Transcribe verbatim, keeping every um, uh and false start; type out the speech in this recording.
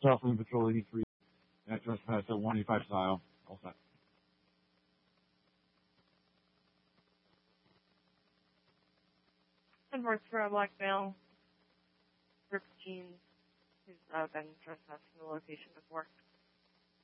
Southland Patrol eighty-three at trespass at one eighty-five style. All set. And works for a black male, ripped jeans, who's uh, been trespassing the location before.